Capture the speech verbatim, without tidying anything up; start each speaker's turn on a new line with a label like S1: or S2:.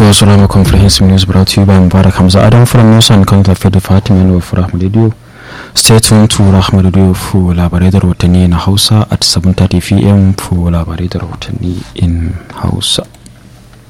S1: for Solama Comprehensive News brought to you by Mubarak Hamza Adam from News and Content for the Fatima of Rahma Radio. Stay tuned to Rahma Radio for labarai da rahotanni na Hausa at seven thirty p m for labarai da rahotanni in Hausa.